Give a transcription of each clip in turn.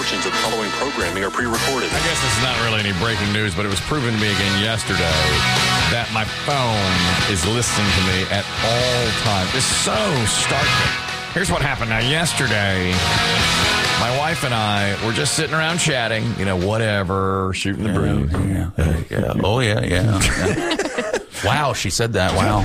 portions of the following programming are pre-recorded. I guess this is not really any breaking news, but it was proven to me again yesterday that my phone is listening to me at all times. It's so startling. Here's what happened. Now, yesterday, my wife and I were just sitting around chatting, whatever, shooting the breeze. Yeah. Oh, yeah. Wow, she said that. Wow.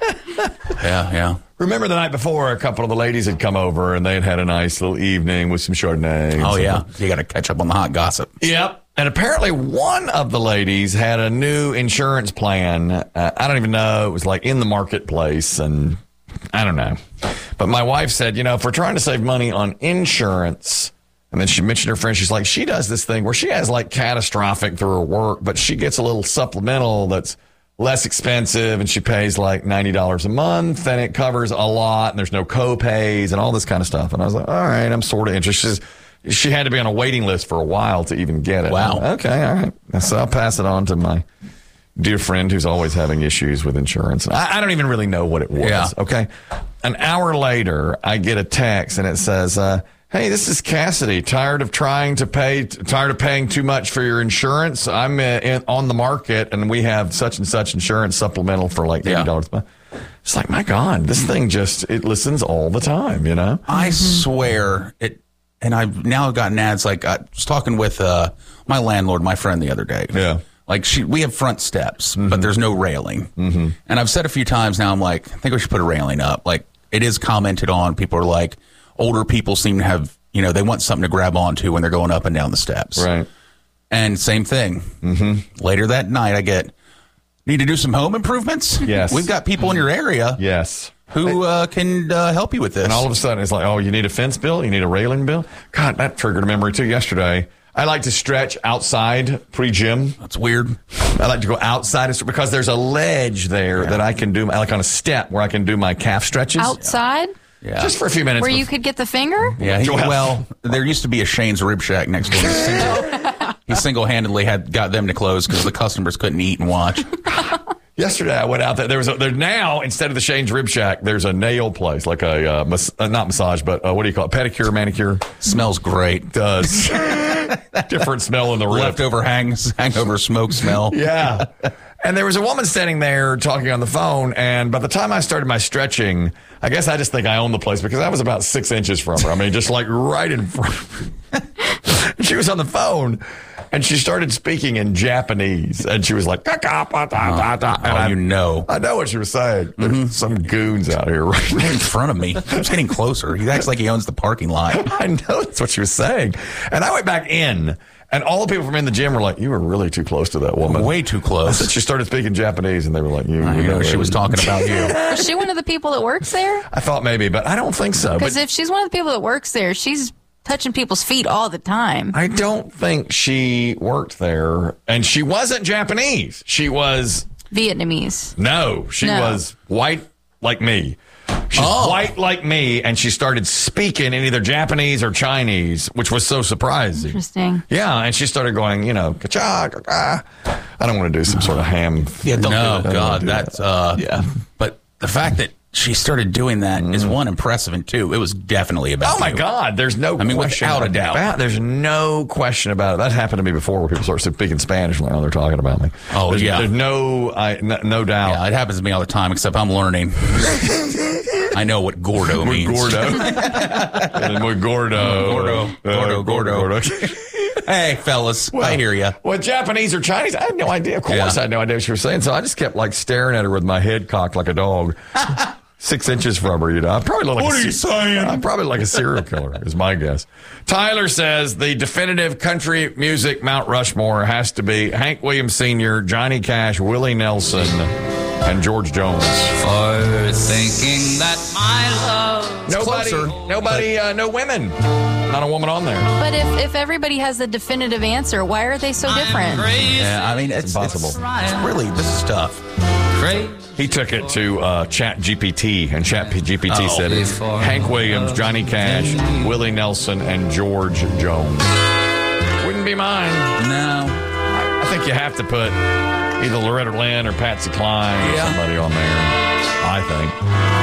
Yeah. Remember the night before, a couple of the ladies had come over, and they had a nice little evening with some Chardonnay. Oh, yeah. You got to catch up on the hot gossip. Yep. And apparently one of the ladies had a new insurance plan. I don't even know. It was like in the marketplace, and I don't know. But my wife said, if we're trying to save money on insurance, and then she mentioned her friend, she's like, she does this thing where she has like catastrophic through her work, but she gets a little supplemental that's less expensive, and she pays like $90 a month, and it covers a lot, and there's no co-pays and all this kind of stuff. And I was like, all right, I'm sort of interested. She had to be on a waiting list for a while to even get it. Wow. Okay, all right. So I'll pass it on to my dear friend who's always having issues with insurance. I don't even really know what it was. Yeah. Okay. An hour later, I get a text, and it says, hey, this is Cassidy. Tired of paying too much for your insurance? I'm on the market, and we have such and such insurance supplemental for like $80 a month. It's like, my God, this thing it listens all the time, I swear it. And I've now gotten ads. Like I was talking with my landlord, my friend, the other day. Yeah. Like we have front steps, but there's no railing. Mm-hmm. And I've said a few times now, I'm like, I think we should put a railing up. Like it is commented on. People are like, older people seem to have, they want something to grab onto when they're going up and down the steps. Right. And same thing. Mm-hmm. Later that night, I need to do some home improvements. Yes. We've got people in your area. Yes. Who can help you with this. And all of a sudden, it's like, oh, you need a fence bill? You need a railing bill? God, that triggered a memory, too, yesterday. I like to stretch outside pre-gym. That's weird. I like to go outside because there's a ledge there that I can do, like on a step where I can do my calf stretches. Outside? Yeah. Just for a few minutes. Where you could get the finger? Yeah. Well, there used to be a Shane's Rib Shack next door. He single-handedly got them to close because the customers couldn't eat and watch. Yesterday, I went out there. There's now, instead of the Shane's Rib Shack, there's a nail place, like a, not massage, but what do you call it? Pedicure, manicure. Smells great. Does. Different smell in the rib. Leftover hangover smoke smell. Yeah. And there was a woman standing there talking on the phone, and by the time I started my stretching, I guess I just think I own the place because I was about 6 inches from her. I mean, just like right in front. She was on the phone, and she started speaking in Japanese, and she was like, I know what she was saying. There's some goons out here right in front of me. He's getting closer. He acts like he owns the parking lot. I know that's what she was saying. And I went back in, and all the people from in the gym were like, you were really too close to that woman. Way too close. She started speaking Japanese, and they were like, you know she was talking about you. Was she one of the people that works there? I thought maybe, but I don't think so. Because if she's one of the people that works there, she's touching people's feet all the time. I don't think she worked there. And she wasn't Japanese. She was Vietnamese. No, she was white like me. She's white like me, and she started speaking in either Japanese or Chinese, which was so surprising. Interesting. Yeah, and she started going, ka-cha, ka-cha. I don't want to do some sort of ham. Yeah, God, that's But the fact that she started doing that is one impressive, and two, it was definitely about Oh my God, there's no question without a doubt. There's no question about it. That happened to me before where people start speaking Spanish and they're talking about me. Oh, there's no doubt. Yeah, it happens to me all the time, except I'm learning. I know what gordo means. Gordo. Muy gordo. Gordo. Hey, fellas, I hear you. Well, Japanese or Chinese, I had no idea. Of course, I had no idea what she was saying. So I just kept staring at her with my head cocked like a dog. 6 inches from her, I probably look like what are you saying? I'm probably like a serial killer, is my guess. Tyler says the definitive country music Mount Rushmore has to be Hank Williams Sr., Johnny Cash, Willie Nelson, and George Jones. For thinking that my love. No women. Not a woman on there. But if everybody has the definitive answer, why are they so different? Yeah, I mean, it's impossible. This is tough. He took it to Chat GPT, and Chat GPT said it's Hank Williams, Johnny Cash, Willie Nelson, and George Jones. Wouldn't be mine. No. I think you have to put either Loretta Lynn or Patsy Cline or somebody on there, I think. And I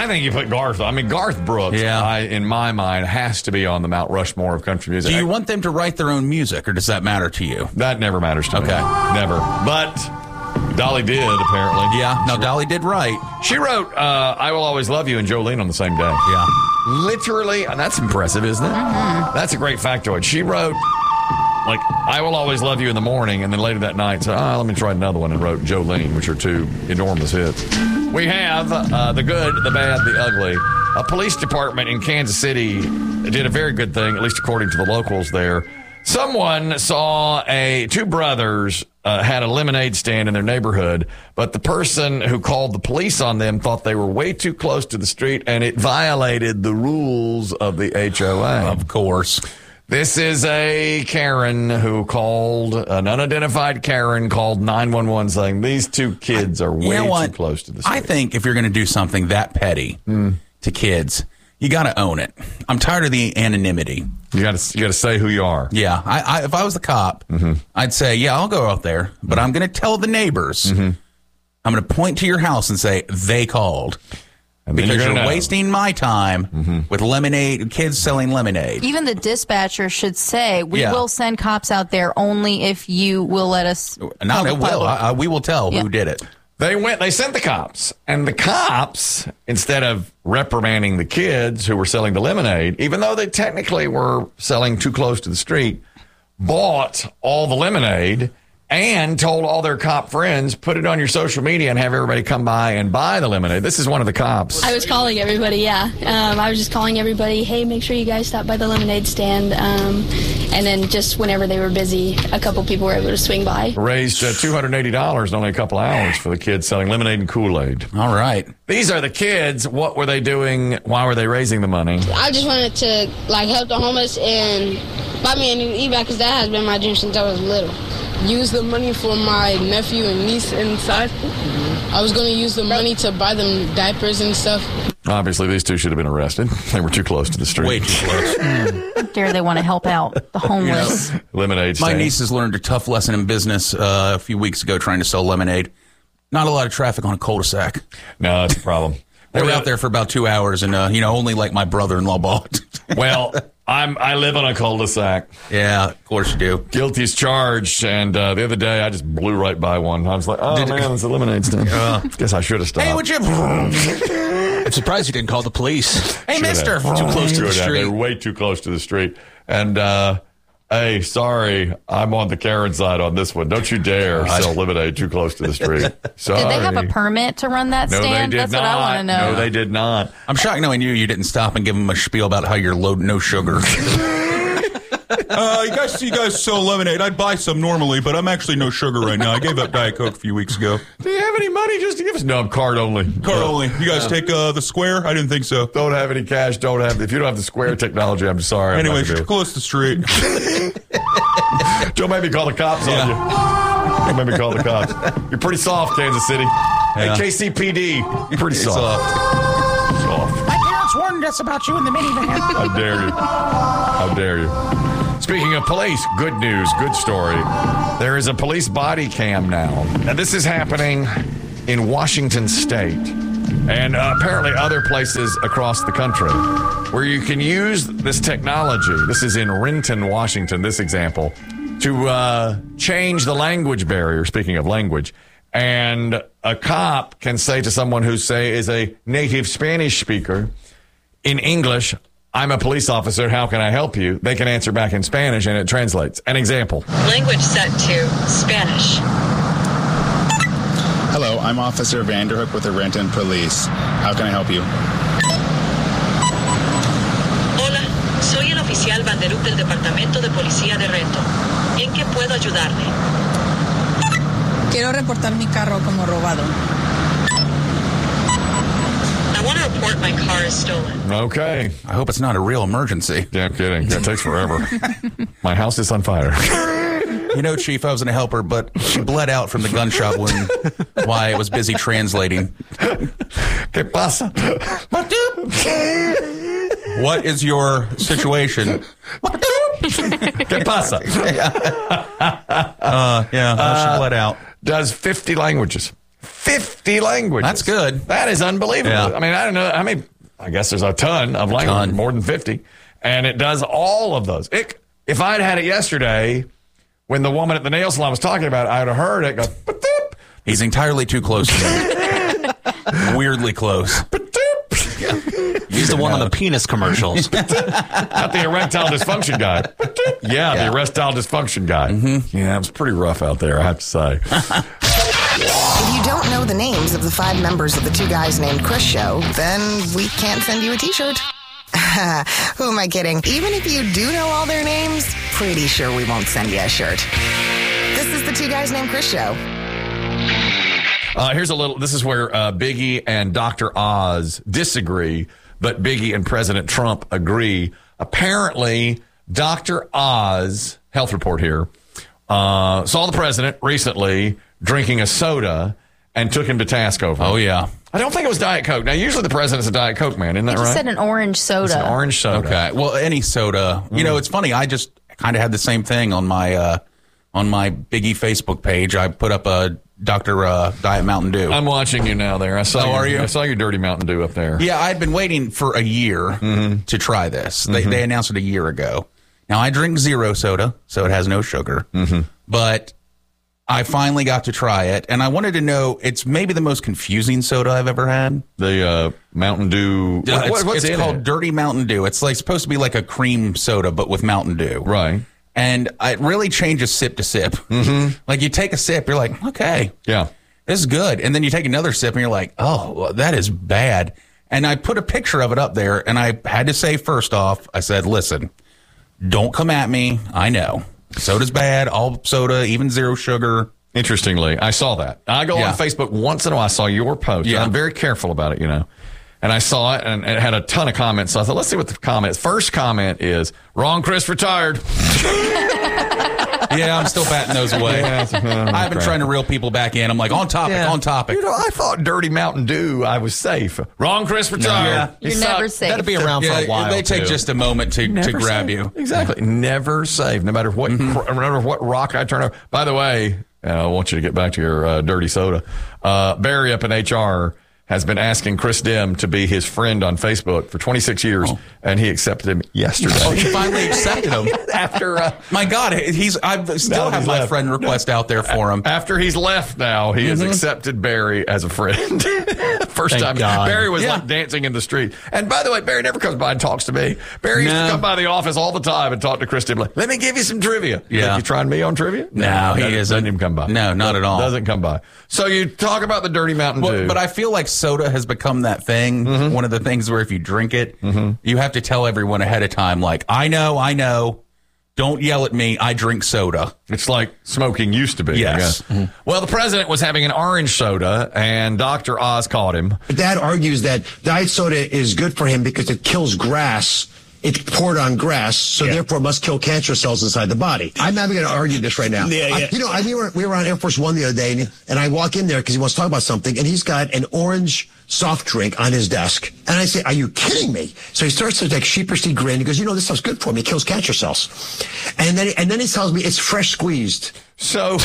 I think you put Garth. I mean, Garth Brooks, in my mind, has to be on the Mount Rushmore of country music. Do you want them to write their own music, or does that matter to you? That never matters to me. Okay. Never. But Dolly did, apparently. Yeah. No, Dolly did write. She wrote I Will Always Love You and Jolene on the same day. Yeah. Literally, and that's impressive, isn't it? Mm-hmm. That's a great factoid. She wrote, like, I Will Always Love You in the morning, and then later that night said, let me try another one, and wrote Jolene, which are two enormous hits. We have the good, the bad, the ugly. A police department in Kansas City did a very good thing, at least according to the locals there. Someone saw two brothers had a lemonade stand in their neighborhood, but the person who called the police on them thought they were way too close to the street, and it violated the rules of the HOA. Of course. This is a Karen who called, an unidentified Karen called 911 saying these two kids are way too close to the street. I think if you're going to do something that petty to kids, you got to own it. I'm tired of the anonymity. You got to say who you are. Yeah. If I was the cop, I'd say, yeah, I'll go out there, but I'm going to tell the neighbors. I'm going to point to your house and say, they called. And because you're wasting my time with lemonade, kids selling lemonade. Even the dispatcher should say, we will send cops out there only if you will let us. No, it will. We will tell who did it. They sent the cops, and the cops, instead of reprimanding the kids who were selling the lemonade, even though they technically were selling too close to the street, bought all the lemonade and told all their cop friends, put it on your social media and have everybody come by and buy the lemonade. This is one of the cops. I was calling everybody, I was just calling everybody, hey, make sure you guys stop by the lemonade stand. And then just whenever they were busy, a couple people were able to swing by. Raised $280 in only a couple hours for the kids selling lemonade and Kool-Aid. All right. These are the kids. What were they doing? Why were they raising the money? I just wanted to help the homeless and buy me a new e-bike because that has been my dream since I was little. Use the money for my nephew and niece inside. I was going to use the money to buy them diapers and stuff. Obviously, these two should have been arrested. They were too close to the street. Way too close. Dare they want to help out the homeless? Lemonade stand. My nieces learned a tough lesson in business a few weeks ago trying to sell lemonade. Not a lot of traffic on a cul-de-sac. No, that's a problem. They were out there for about 2 hours, and only like my brother-in-law bought. Well, I live on a cul-de-sac. Yeah, of course you do. Guilty as charged, and the other day I just blew right by one. I was like, oh man, it's a lemonade stand. Guess I should have stopped. Hey, would you? I'm surprised you didn't call the police. Hey, mister. Too close to the street. They're way too close to the street. And, hey, sorry, I'm on the Karen side on this one. Don't you dare sell lemonade too close to the street. Sorry. Did they have a permit to run that stand? They did That's not. what I want to know. No, they did not. I'm shocked knowing you didn't stop and give them a spiel about how you're low no sugar. You guys sell lemonade. I'd buy some normally, but I'm actually no sugar right now. I gave up Diet Coke a few weeks ago. Do you have any money just to give us? No, I'm card only. Card only. You guys take the Square? I didn't think so. Don't have any cash. If you don't have the Square technology, I'm sorry. Anyway, close the street. Don't make me call the cops on you. Don't make me call the cops. You're pretty soft, Kansas City. Hey, KCPD, you're pretty soft. My parents warned us about you in the minivan. How dare you? How dare you? Speaking of police, good news, good story. There is a police body cam now. And this is happening in Washington State and apparently other places across the country where you can use this technology. This is in Renton, Washington, this example, to change the language barrier, speaking of language. And a cop can say to someone who, say, is a native Spanish speaker in English, I'm a police officer, how can I help you? They can answer back in Spanish, and it translates. An example. Language set to Spanish. Hello, I'm Officer Vanderhook with the Renton Police. How can I help you? Hola, soy el oficial Vanderhook del Departamento de Policía de Renton. ¿En qué puedo ayudarle? Quiero reportar mi carro como robado. I want to report my car is stolen. Okay. I hope it's not a real emergency. Yeah, I'm kidding. That takes forever. My house is on fire. Chief, I was going to help her, but she bled out from the gunshot wound while I was busy translating. ¿Qué pasa? What is your situation? ¿Qué pasa? She bled out. Does 50 languages. 50 languages. That's good. That is unbelievable. Yeah. I mean, I don't know. I mean, I guess there's a ton of languages, more than 50. And it does all of those. If I'd had it yesterday, when the woman at the nail salon was talking about it, I'd have heard it go, ba-doop. He's entirely too close to me. Weirdly close. He's the one on the penis commercials. Not the erectile dysfunction guy. Yeah, the erectile dysfunction guy. Mm-hmm. Yeah, it was pretty rough out there, I have to say. If you don't know the names of the 5 members of the Two Guys Named Chris show, then we can't send you a t-shirt. Who am I kidding? Even if you do know all their names, pretty sure we won't send you a shirt. This is the Two Guys Named Chris show. This is where Biggie and Dr. Oz disagree, but Biggie and President Trump agree. Apparently, Dr. Oz, health report here, saw the president recently drinking a soda and took him to task over it. Oh, yeah. I don't think it was Diet Coke. Now, usually the president's a Diet Coke man, isn't that He just right? said an orange soda. It's an orange soda. Okay. Well, any soda. You know, it's funny. I just kind of had the same thing on my Biggie Facebook page. I put up a Dr. Diet Mountain Dew. I'm watching you now there. I saw are you? I saw your dirty Mountain Dew up there. Yeah, I'd been waiting for a year to try this. They announced it a year ago. Now, I drink zero soda, so it has no sugar. But I finally got to try it, and I wanted to know, it's maybe the most confusing soda I've ever had. The Mountain Dew. What's it's in called it? Dirty Mountain Dew. It's like supposed to be like a cream soda, but with Mountain Dew. Right. And it really changes sip to sip. Like you take a sip, you're like, okay. Yeah. This is good. And then you take another sip and you're like, oh, well, that is bad. And I put a picture of it up there, and I had to say first off, I said, listen, don't come at me. I know. Soda's bad. All soda, even zero sugar. Interestingly, I saw that. I go on Facebook once in a while. I saw your post. Yeah. I'm very careful about it, you know. And I saw it, and it had a ton of comments. So I thought, let's see what the comments. First comment is, wrong Chris retired. Yeah, I'm still batting those away. I've been trying to reel people back in. I'm like, on topic. You know, I thought Dirty Mountain Dew, I was safe. Wrong Chris retired. You're never safe. Got to be around for a while. They take just a moment to grab you. Exactly. Never safe, no matter what, no matter what rock I turn over. By the way, I want you to get back to your dirty soda. Barry up in HR has been asking Chris Dim to be his friend on Facebook for 26 years, and he accepted him yesterday. Oh, he finally accepted him after. My God, I still have my friend request out there for him. After he's left now, he has accepted Barry as a friend. First time. God. Barry was like dancing in the street. And by the way, Barry never comes by and talks to me. Barry used to come by the office all the time and talk to Chris Dim. Like, let me give you some trivia. Yeah. Like, you trying me on trivia? No, he doesn't even come by. No, not at all. Doesn't come by. So you talk about the Dirty Mountain Dew. But I feel like soda has become that thing. One of the things where if you drink it, you have to tell everyone ahead of time, like, I know. Don't yell at me. I drink soda. It's like smoking used to be. Yes. I guess. Well, the president was having an orange soda, and Dr. Oz caught him. Dad argues that diet soda is good for him because it kills grass. It's poured on grass, so therefore must kill cancer cells inside the body. I'm not going to argue this right now. We were on Air Force One the other day, and I walk in there because he wants to talk about something, and he's got an orange soft drink on his desk. And I say, are you kidding me? So he starts to like sheepishly grin. He goes, this stuff's good for me. It kills cancer cells. And then he tells me it's fresh squeezed. So,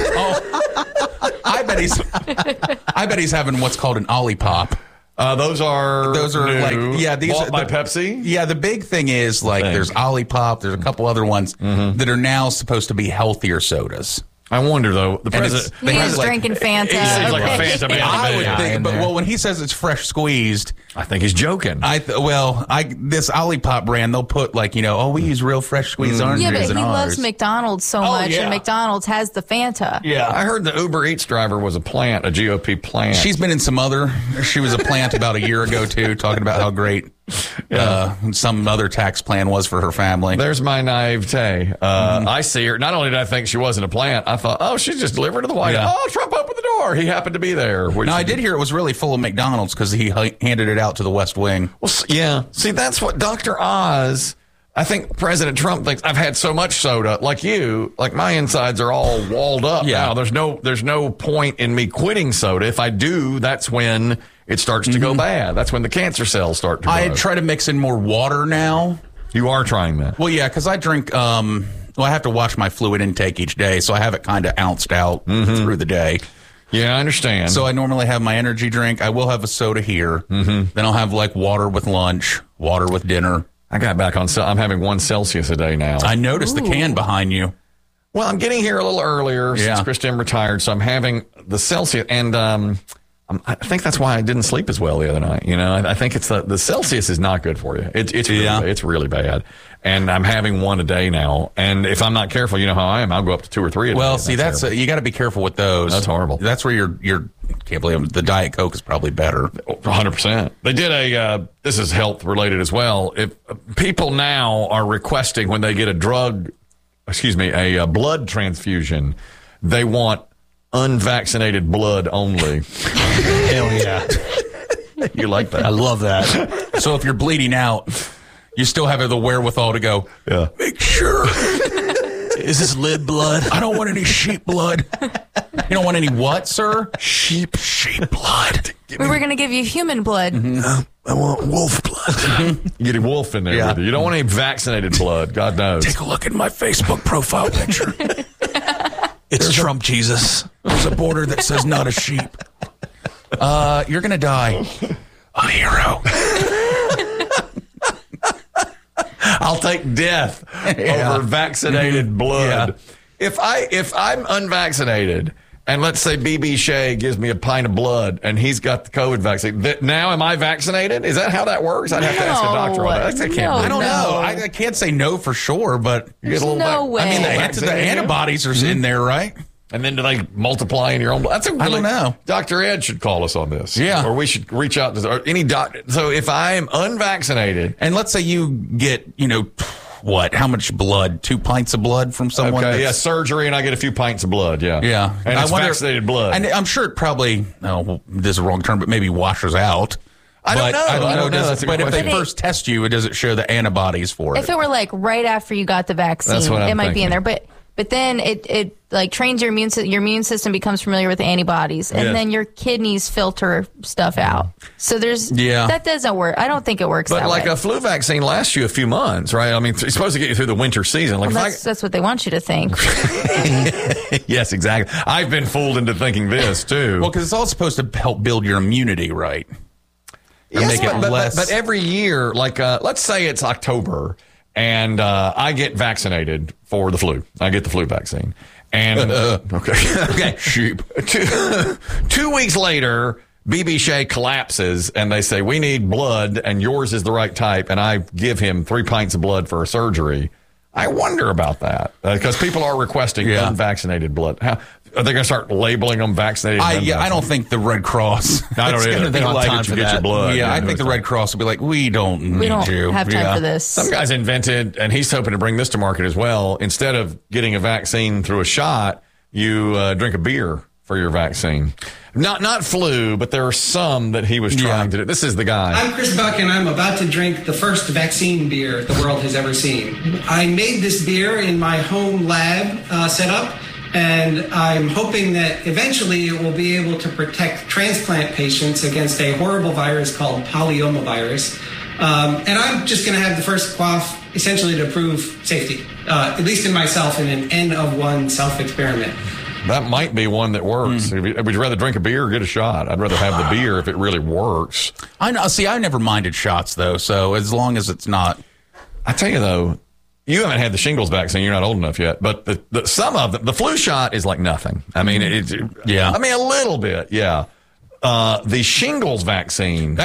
I bet he's having what's called an Olipop. Those are new, like, these bought are by Pepsi. Yeah, the big thing is like there's Olipop. There's a couple other ones that are now supposed to be healthier sodas. I wonder though. The president, he's drinking Fanta. He seems like a Fanta man. I would think, but when he says it's fresh squeezed, I think he's joking. This Olipop brand, they'll put like, we use real fresh squeezed oranges in ours. Yeah, but he loves McDonald's so much, and McDonald's has the Fanta. Yeah, I heard the Uber Eats driver was a GOP plant. She was a plant about a year ago too, talking about how great some other tax plan was for her family. There's my naivete. I see her. Not only did I think she wasn't a plant, I thought, she's just delivering to the White House. Oh, Trump opened the door. He happened to be there. No, I did hear it was really full of McDonald's because he handed it out to the West Wing. Well, yeah. See, that's what Dr. Oz, I think President Trump thinks. I've had so much soda, like you, like my insides are all walled up now. There's no point in me quitting soda. If I do, that's when it starts to go bad. That's when the cancer cells start to grow. I try to mix in more water now. You are trying that? Well, yeah, because I drink, I have to watch my fluid intake each day, so I have it kind of ounced out through the day. Yeah, I understand. So I normally have my energy drink. I will have a soda here. Mm-hmm. Then I'll have like water with lunch, water with dinner. I got back on. I'm having 1 Celsius a day now. I noticed the can behind you. Well, I'm getting here a little earlier since Kristen retired, so I'm having the Celsius, and I think that's why I didn't sleep as well the other night. You know, I think it's the Celsius is not good for you. It's really bad, and I'm having 1 a day now. And if I'm not careful, you know how I am, I'll go up to 2 or 3 a day. Well, see, that's you got to be careful with those. That's horrible. That's where you're can't believe the Diet Coke is probably better. 100%. They did this is health related as well. If people now are requesting when they get a blood transfusion, they want unvaccinated blood only. Hell yeah. You like that? I love that. So if you're bleeding out, you still have the wherewithal to go, make sure. Is this lid blood? I don't want any sheep blood. You don't want any what, sir? Sheep blood. We were going to give you human blood. Mm-hmm. I want wolf blood. You get a wolf in there with you. You don't want any vaccinated blood. God knows. Take a look at my Facebook profile picture. It's Trump Jesus. There's a border that says not a sheep. You're going to die. A hero. I'll take death over vaccinated blood. Yeah. If I'm unvaccinated, and let's say BB Shea gives me a pint of blood, and he's got the COVID vaccine, now am I vaccinated? Is that how that works? I'd have to ask a doctor on that. I don't know. I can't say no for sure, but you get a little way. I mean, the antibodies are in there, right? And then do they multiply in your own blood? I don't know. Dr. Ed should call us on this. Yeah. Or we should reach out to any doctor. So if I'm unvaccinated. And let's say you get, how much blood? 2 pints of blood from someone? Okay, surgery, and I get a few pints of blood, yeah. Yeah. And it's vaccinated blood. And I'm sure it probably, this is the wrong term, but maybe washes out. I don't know. But if they first test you, does it show the antibodies for it? If it were like right after you got the vaccine, it might be in there. But then it like trains your immune system becomes familiar with the antibodies, and then your kidneys filter stuff out. So that doesn't work. I don't think it works. But that like way. a flu vaccine lasts you a few months, right? I mean, it's supposed to get you through the winter season. Like that's what they want you to think. Yes, exactly. I've been fooled into thinking this too. Well, because it's all supposed to help build your immunity, right? Yes, but every year, like let's say it's October. And I get vaccinated for the flu. I get the flu vaccine. And okay. Sheep. 2 weeks later, BB Shea collapses, and they say, we need blood, and yours is the right type. And I give him 3 pints of blood for a surgery. I wonder about that because people are requesting unvaccinated blood. How are they going to start labeling them vaccinated? I don't think the Red Cross. I don't either. They don't have time for that. Your blood. Yeah, I think the Red Cross will be like, we don't have time for this. Some guys invented, and he's hoping to bring this to market as well. Instead of getting a vaccine through a shot, you drink a beer for your vaccine. Not flu, but there are some that he was trying to do. This is the guy. I'm Chris Buck, and I'm about to drink the first vaccine beer the world has ever seen. I made this beer in my home lab setup, and I'm hoping that eventually it will be able to protect transplant patients against a horrible virus called polyomavirus. And I'm just going to have the first quaff, essentially to prove safety, at least in myself, in an N-of-1 self-experiment. That might be one that works. Would you rather drink a beer or get a shot? I'd rather have the beer if it really works. I know. See, I never minded shots, though, so as long as it's not. I tell you, though, you haven't had the shingles vaccine. You're not old enough yet. But some of them, the flu shot is like nothing. I mean, a little bit, yeah. The shingles vaccine.